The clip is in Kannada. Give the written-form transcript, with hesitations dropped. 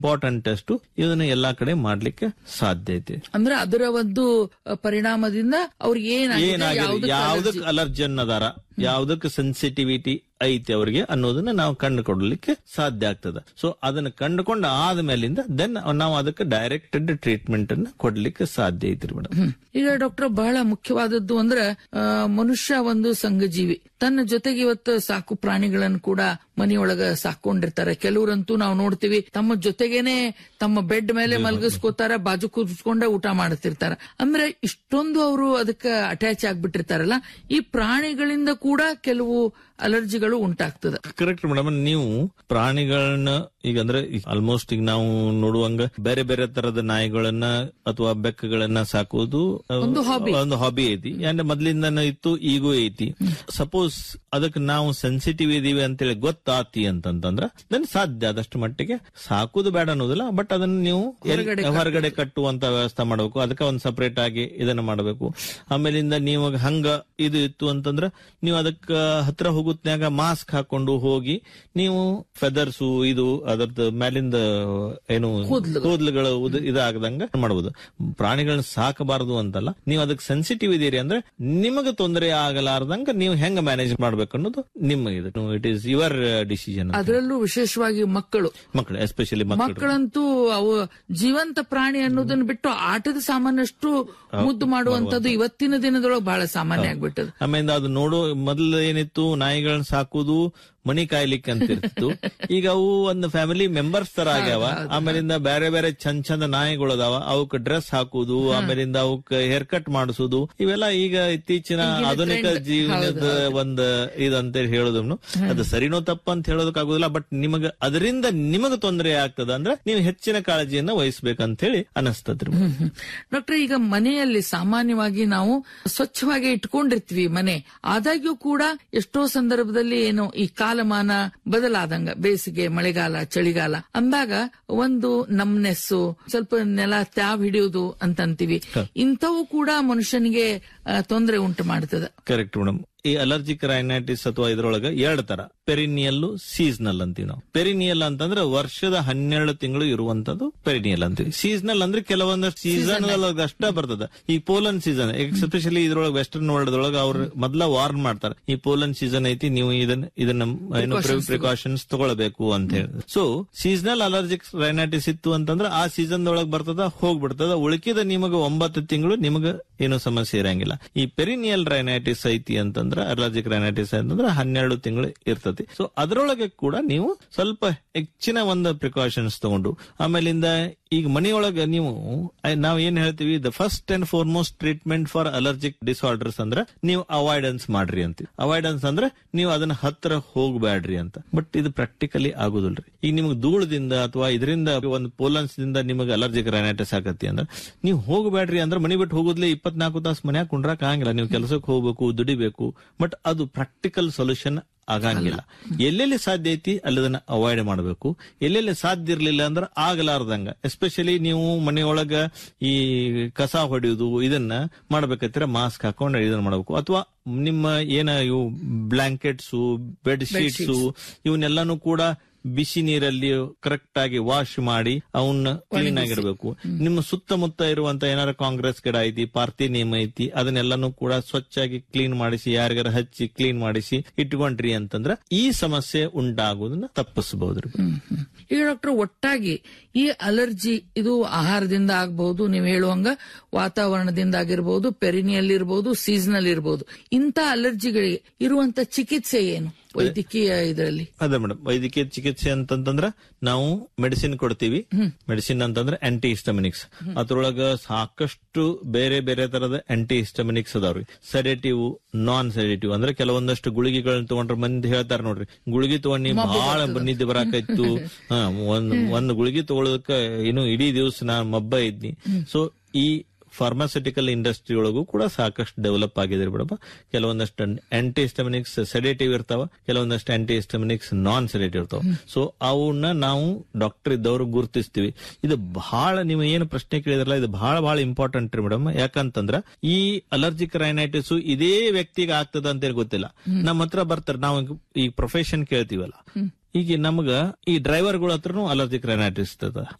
Important test. ಇದನ್ನ ಎಲ್ಲಾ ಕಡೆ ಮಾಡ್ಲಿಕ್ಕೆ ಸಾಧ್ಯ ಐತಿ. ಅಂದ್ರೆ ಅದರ ಒಂದು ಪರಿಣಾಮದಿಂದ ಅವ್ರಿಗೆ ಏನಾಗಿದೆ, ಯಾವ್ದಕ್ ಅಲರ್ಜಿ ಅನ್ನದಾರ, ಯಾವ್ದಕ್ ಸೆನ್ಸಿಟಿವಿಟಿ ಐತಿ ಅವ್ರಿಗೆ ಅನ್ನೋದನ್ನ ನಾವು ಕಂಡುಕೊಡ್ಲಿಕ್ಕೆ ಸಾಧ್ಯ ಆಗ್ತದೆ. ಸೊ ಅದನ್ನ ಕಂಡುಕೊಂಡ ಆದ್ಮೇಲಿಂದ ದೆನ್ ನಾವು ಅದಕ್ಕೆ ಡೈರೆಕ್ಟೆಡ್ ಟ್ರೀಟ್ಮೆಂಟ್ ಅನ್ನ ಕೊಡ್ಲಿಕ್ಕೆ ಸಾಧ್ಯ ಐತ್ರಿ ಮೇಡಮ್. ಈಗ ಡಾಕ್ಟರ್, ಬಹಳ ಮುಖ್ಯವಾದದ್ದು ಅಂದ್ರೆ ಮನುಷ್ಯ ಒಂದು ಸಂಘಜೀವಿ. ತನ್ನ ಜೊತೆಗೆ ಇವತ್ತು ಸಾಕು ಪ್ರಾಣಿಗಳನ್ನು ಕೂಡ ಮನೆಯೊಳಗ ಸಾಕೊಂಡಿರ್ತಾರೆ. ಕೆಲವರಂತೂ ನಾವು ನೋಡ್ತೀವಿ ತಮ್ಮ ಜೊತೆಗೇನೆ ತಮ್ಮ ಬೆಡ್ ಮೇಲೆ ಮಲಗಿಸ್ಕೋತಾರ, ಬಾಜು ಕೂತ್ಕೊಂಡೆ ಊಟ ಮಾಡ್ತಿರ್ತಾರ. ಅಂದ್ರೆ ಇಷ್ಟೊಂದು ಅವರು ಅದಕ್ಕೆ ಅಟ್ಯಾಚ್ ಆಗ್ಬಿಟ್ಟಿರ್ತಾರಲ್ಲ, ಈ ಪ್ರಾಣಿಗಳಿಂದ ಕೂಡ ಕೆಲವು ಅಲರ್ಜಿಗಳು ಉಂಟಾಗ್ತದೆ. Correct madam. ನೀವು ಪ್ರಾಣಿಗಳನ್ನ ಈಗ ಅಂದ್ರೆ ಆಲ್ಮೋಸ್ಟ್ ಈಗ ನಾವು ನೋಡುವಂಗ ಬೇರೆ ಬೇರೆ ತರದ ನಾಯಿಗಳನ್ನ ಅಥವಾ ಬೆಕ್ಕಗಳನ್ನ ಸಾಕೋದು ಒಂದು ಹಾಬಿ ಐತಿ. ಅಂದ್ರೆ ಮೊದ್ಲಿಂದ ಇತ್ತು, ಈಗೂ ಐತಿ. ಸಪೋಸ್ ಅದಕ್ಕೆ ನಾವು ಸೆನ್ಸಿಟಿವ್ ಇದೀವಿ ಅಂತೇಳಿ ಗೊತ್ತಾತಿ ಅಂತಂದ್ರ ದೆನ್ ಸಾಧ್ಯ ಆದಷ್ಟು ಮಟ್ಟಿಗೆ ಸಾಕುದು ಬೇಡ ಅನ್ನೋದಿಲ್ಲ, ಬಟ್ ಅದನ್ನ ನೀವು ಹೊರಗಡೆ ಕಟ್ಟುವಂತ ವ್ಯವಸ್ಥೆ ಮಾಡಬೇಕು. ಅದಕ್ಕೆ ಒಂದು ಸಪರೇಟ್ ಆಗಿ ಇದನ್ನ ಮಾಡಬೇಕು. ಆಮೇಲಿಂದ ನೀವು ಹಂಗ ಇದು ಇತ್ತು ಅಂತಂದ್ರ ನೀವು ಅದಕ್ಕ ಹತ್ರ ಹೋಗುತ್ನ್ಯಾಗ ಮಾಸ್ಕ್ ಹಾಕೊಂಡು ಹೋಗಿ ನೀವು ಫೆದರ್ಸು ಇದು ಅದರದ ಮೇಲಿಂದ ಏನು ಕೂದಲುಗಳು ಇದಾಗದಂಗ ಮಾಡಬಹುದು. ಪ್ರಾಣಿಗಳನ್ನ ಸಾಕಬಾರದು ಅಂತಲ್ಲ, ನೀವು ಅದಕ್ಕೆ ಸೆನ್ಸಿಟಿವ್ ಇದೀರಿ ಅಂದ್ರೆ ನಿಮಗೆ ತೊಂದರೆ ಆಗಲಾರ್ದಂಗ ನೀವು ಹೆಂಗ ಮ್ಯಾನೇಜ್ ಮಾಡ್ಬೇಕು ಅನ್ನೋದು ನಿಮ್ಮ ಇದು. It is your decision. ಅದರಲ್ಲೂ ವಿಶೇಷವಾಗಿ ಮಕ್ಕಳು ಎಸ್ಪೆಷಲಿ ಮಕ್ಕಳಂತೂ ಅವು ಜೀವಂತ ಪ್ರಾಣಿ ಅನ್ನೋದನ್ನ ಬಿಟ್ಟು ಆಟದ ಸಾಮಾನ್ಯಷ್ಟು ಮುದ್ದು ಮಾಡುವಂತದ್ದು ಇವತ್ತಿನ ದಿನದೊಳಗೆ ಬಹಳ ಸಾಮಾನ್ಯ ಆಗ್ಬಿಟ್ಟದು. ಆಮೇಲೆ ಅದು ನೋಡು, ಮೊದಲು ಏನಿತ್ತು ನಾಯಿಗಳನ್ನ ಸಾಕುದು ಮನಿ ಕಾಯ್ಲಿಕ್ಕೆ ಅಂತ ಇರ್ತಿತ್ತು. ಈಗ ಅವು ಒಂದು ಫ್ಯಾಮಿಲಿ ಮೆಂಬರ್ಸ್ ತರ ಆಗ್ಯಾವ. ಆಮೇಲಿಂದ ಬೇರೆ ಬೇರೆ ಚಂದ ನಾಯಿಗಳು ಅದಾವ, ಅವಕ್ ಡ್ರೆಸ್ ಹಾಕುದು, ಆಮೇಲಿಂದ ಅವಕ್ ಹೇರ್ ಕಟ್ ಮಾಡಿಸುದು, ಇವೆಲ್ಲ ಈಗ ಇತ್ತೀಚಿನ ಆಧುನಿಕ ಜೀವನದ ಒಂದು ಇದಂತ ಹೇಳೋದನ್ನು. ಅದು ಸರಿನೋ ತಪ್ಪ ಅಂತ ಹೇಳೋದಕ್ಕಾಗುದಿಲ್ಲ, ಬಟ್ ಅದರಿಂದ ನಿಮಗ ತೊಂದರೆ ಆಗ್ತದ ಅಂದ್ರೆ ನೀವು ಹೆಚ್ಚಿನ ಕಾಳಜಿಯನ್ನ ವಹಿಸ್ಬೇಕಂತ ಹೇಳಿ ಅನಿಸ್ತದ್ರಿ. ಡಾಕ್ಟರ್, ಈಗ ಮನೆಯಲ್ಲಿ ಸಾಮಾನ್ಯವಾಗಿ ನಾವು ಸ್ವಚ್ಛವಾಗಿ ಇಟ್ಕೊಂಡಿರ್ತೀವಿ ಮನೆ, ಆದಾಗ್ಯೂ ಕೂಡ ಎಷ್ಟೋ ಸಂದರ್ಭದಲ್ಲಿ ಏನು ಈ ಕಾಲಮಾನ ಬದಲಾದಂಗ ಬೇಸಿಗೆ, ಮಳೆಗಾಲ, ಚಳಿಗಾಲ ಅಂದಾಗ ಒಂದು ನಮ್ನೆಸ್ಸು, ಸ್ವಲ್ಪ ನೆಲ ತ್ಯಾವ್ ಹಿಡಿಯುವುದು ಅಂತಂತೀವಿ. ಇಂಥವು ಕೂಡ ಮನುಷ್ಯನಿಗೆ ತೊಂದರೆ ಉಂಟು ಮಾಡ್ತದೆ. Correct madam. ಈ ಅಲರ್ಜಿಕ್ ರೈನೈಟಿಸ್ ಅಥವಾ ಇದ್ರೊಳಗ 2 ತರ, ಪೆರಿನಿಯಲ್, ಸೀಸನಲ್ ಅಂತೀವಿ ನಾವು. ಪೆರಿನಿಯಲ್ ಅಂತಂದ್ರೆ ವರ್ಷದ 12 ತಿಂಗಳು ಇರುವಂತದ್ದು ಪೆರಿನಿಯಲ್ ಅಂತೀವಿ. ಸೀಸನಲ್ ಅಂದ್ರೆ ಕೆಲವೊಂದಷ್ಟು ಸೀಸನ್ ಅಷ್ಟೇ ಬರ್ತದ. ಈ ಪೋಲನ್ ಸೀಸನ್ ಎಸ್ಪೆಷಲಿ ಇದ್ರೊಳಗೆ ವೆಸ್ಟರ್ನ್ ವರ್ಲ್ಡ್ ಒಳಗ ಅವ್ರು ಮೊದ್ಲ ವಾರ್ನ್ ಮಾಡ್ತಾರೆ, ಈ ಪೋಲನ್ ಸೀಸನ್ ಐತಿ, ನೀವು ಇದನ್ನ ಪ್ರಿಕಾಷನ್ಸ್ ತಗೊಳ್ಬೇಕು ಅಂತ ಹೇಳಿ. ಸೊ ಸೀಸನಲ್ ಅಲರ್ಜಿಕ್ ರೈನೈಟಿಸ್ ಇತ್ತು ಅಂತಂದ್ರೆ ಆ ಸೀಸನ್ ಒಳಗ್ ಬರ್ತದ, ಹೋಗ್ಬಿಡ್ತದ. ಉಳಿಕಿದ ನಿಮಗೆ 9 ತಿಂಗಳು ನಿಮಗೆ ಏನು ಸಮಸ್ಯೆ ಇರಂಗಿಲ್ಲ. ಈ ಪೆರಿನಿಯಲ್ ರೈನೈಟಿಸ್ ಐತಿ ಅಂತಂದ್ರೆ, ಅಲರ್ಜಿಕ್ ರೈನೈಟಿಸ್ ಅಂತಂದ್ರೆ 12 ತಿಂಗಳು ಇರ್ತತಿ. ಸೊ ಅದರೊಳಗೆ ಕೂಡ ನೀವು ಸ್ವಲ್ಪ ಹೆಚ್ಚಿನ ಒಂದು ಪ್ರಿಕಾಷನ್ಸ್ ತಗೊಂಡು, ಆಮೇಲಿಂದ ಈಗ ಮನೆಯೊಳಗ ನೀವು ನಾವ್ ಏನ್ ಹೇಳ್ತೀವಿ, the first and foremost treatment for allergic disorders ಅಂದ್ರೆ ನೀವು ಅವಾಯ್ಡೆನ್ಸ್ ಮಾಡ್ರಿ ಅಂತೀವಿ. ಅವಾಯ್ಡೆನ್ಸ್ ಅಂದ್ರೆ ನೀವು ಅದನ್ನ ಹತ್ರ ಹೋಗ್ಬೇಡ್ರಿ ಅಂತ. ಬಟ್ ಇದು ಪ್ರಾಕ್ಟಿಕಲಿ ಆಗುದಿಲ್ರಿ. ಈಗ ನಿಮ್ಗೆ ಧೂಳದಿಂದ ಅಥವಾ ಇದರಿಂದ ಒಂದು ಪೋಲನ್ಸ್ ದಿಂದ ನಿಮಗೆ ಅಲರ್ಜಿಕ್ ರೈನೈಟಿಸ್ ಆಗತ್ತಿ ಅಂದ್ರೆ ನೀವು ಹೋಗ್ಬೇಡ್ರಿ ಅಂದ್ರೆ ಮನೆ ಬಿಟ್ಟು ಹೋಗುದ್ಲೆ 24 ತಾಸು ಮನ್ಯಾಗ ಕುಂಡ್ರಾಕ್ ಆಗಂಗಿಲ್ಲ. ನೀವು ಕೆಲಸಕ್ಕೆ ಹೋಗ್ಬೇಕು, ದುಡಿಬೇಕು. ಬಟ್ ಅದು ಪ್ರಾಕ್ಟಿಕಲ್ ಸೊಲ್ಯೂಷನ್ ಆಗಂಗಿಲ್ಲ. ಎಲ್ಲೆಲ್ಲಿ ಸಾಧ್ಯ ಐತಿ ಅಲ್ಲದನ್ನ ಅವಾಯ್ಡ್ ಮಾಡಬೇಕು. ಎಲ್ಲೆಲ್ಲಿ ಸಾಧ್ಯ ಇರ್ಲಿಲ್ಲ ಅಂದ್ರೆ ಆಗಲಾರ್ದಂಗ, ಎಸ್ಪೆಷಲಿ ನೀವು ಮನೆಯೊಳಗ ಈ ಕಸ ಹೊಡೆಯುವುದು ಇದನ್ನ ಮಾಡ್ಬೇಕಂದ್ರೆ ಮಾಸ್ಕ್ ಹಾಕೊಂಡು ಇದನ್ನ ಮಾಡಬೇಕು. ಅಥವಾ ನಿಮ್ಮ ಇವು ಬ್ಲಾಂಕೆಟ್ಸ್, ಬೆಡ್ ಶೀಟ್ಸ್ ಇವನ್ನೆಲ್ಲಾನು ಕೂಡ ಬಿಸಿ ನೀರಲ್ಲಿ ಕರೆಕ್ಟ್ ಆಗಿ ವಾಶ್ ಮಾಡಿ ಅವನ್ನ ಕ್ಲೀನ್ ಆಗಿರ್ಬೇಕು. ನಿಮ್ಮ ಸುತ್ತಮುತ್ತ ಇರುವಂತ ಏನಾರ ಕಾಂಗ್ರೆಸ್ ಗಿಡ ಐತಿ, ಪಾರ್ಥಿನಿಯಂ ಐತಿ, ಅದನ್ನೆಲ್ಲಾನು ಕೂಡ ಸ್ವಚ್ಛಾಗಿ ಕ್ಲೀನ್ ಮಾಡಿಸಿ, ಯಾರಿಗಾರ ಹಚ್ಚಿ ಕ್ಲೀನ್ ಮಾಡಿಸಿ ಇಟ್ಕೊಂಡ್ರಿ ಅಂತಂದ್ರ ಈ ಸಮಸ್ಯೆ ಉಂಟಾಗುವುದನ್ನ ತಪ್ಪಿಸಬಹುದ್ರಿ. ಈಗ ಡಾಕ್ಟರ್, ಒಟ್ಟಾಗಿ ಈ ಅಲರ್ಜಿ ಇದು ಆಹಾರದಿಂದ ಆಗಬಹುದು, ನೀವು ಹೇಳುವಂಗ ವಾತಾವರಣದಿಂದ ಆಗಿರ್ಬಹುದು, ಪೆರಿನಿಯಲ್ ಇರಬಹುದು, ಸೀಸನಲ್ ಇರಬಹುದು. ಇಂಥ ಅಲರ್ಜಿಗಳಿಗೆ ಇರುವಂತ ಚಿಕಿತ್ಸೆ ಏನು ವೈದ್ಯಕೀಯ ಇದರಲ್ಲಿ? ಅದೇ ಮೇಡಮ್, ವೈದ್ಯಕೀಯ ಚಿಕಿತ್ಸೆ ಅಂತಂದ್ರೆ ನಾವು ಮೆಡಿಸಿನ್ ಕೊಡ್ತೀವಿ. ಮೆಡಿಸಿನ್ ಅಂತಂದ್ರೆ ಆಂಟಿ ಹಿಸ್ಟಮಿನಿಕ್ಸ್. ಅದ್ರೊಳಗ ಸಾಕಷ್ಟು ಬೇರೆ ಬೇರೆ ತರದ ಆಂಟಿ ಹಿಸ್ಟಮಿನಿಕ್ಸ್ ಅದಾವ್ರಿ. ಸೆಡೇಟಿವ್, ನಾನ್ ಸೆಡೇಟಿವ್ ಅಂದ್ರೆ ಕೆಲವೊಂದಷ್ಟು ಗುಳಿಗೆಗಳನ್ನ ತಗೊಂಡ್ರೆ ಮಂದಿ ಹೇಳ್ತಾರ ನೋಡ್ರಿ, ಗುಳಿಗೆ ತಗೊಂಡಿ ಬಹಳ ನಿದ್ದೆ ಬರಾಕೈತು, ಒಂದ್ ಗುಳಿಗೆ ತಗೊಳೋದಕ್ಕ ಏನು ಇಡೀ ದಿವಸ ನಾ ಮಬ್ಬ ಇದ್ನಿ. ಸೊ ಈ ಫಾರ್ಮಾಸ್ಯೂಟಿಕಲ್ ಇಂಡಸ್ಟ್ರಿ ಒಳಗೂ ಕೂಡ ಸಾಕಷ್ಟು ಡೆವಲಪ್ ಆಗಿದೆ ಬಿಡಪ್ಪ. ಕೆಲವೊಂದಷ್ಟು ಆಂಟಿ ಹಿಸ್ಟಮಿನಿಕ್ಸ್ ಸೆಡೇಟಿವ್ ಇರ್ತಾವ, ಕೆಲವೊಂದಷ್ಟು ಆಂಟಿ ಹಿಸ್ಟಮಿನಿಕ್ಸ್ ನಾನ್ ಸೆಡೇಟಿವ್ ಇರ್ತಾವ. ಸೊ ಅವನ್ನ ನಾವು ಡಾಕ್ಟರ್ ಇದ್ದವರು ಗುರುತಿಸ್ತೀವಿ. ಇದು ಬಹಳ, ನೀವು ಏನು ಪ್ರಶ್ನೆ ಕೇಳಿದ್ರಲ್ಲ, ಇದು ಬಹಳ ಇಂಪಾರ್ಟೆಂಟ್ ರೀ ಮೇಡಮ್. ಯಾಕಂತಂದ್ರ ಈ ಅಲರ್ಜಿಕ್ ರೈನೈಟಿಸ್ ಇದೇ ವ್ಯಕ್ತಿಗೆ ಆಗ್ತದ ಅಂತ ಗೊತ್ತಿಲ್ಲ. ನಮ್ಮ ಹತ್ರ ಬರ್ತಾರೆ, ನಾವು ಈ ಪ್ರೊಫೆಷನ್ ಕೇಳ್ತೀವಲ್ಲ, ಈಗ ನಮಗ ಈ ಡ್ರೈವರ್ಗಳ ಹತ್ರನು ಅಲರ್ಜಿಕ್ ರೈನೈಟಿಸ್ ಇರ್ತದ.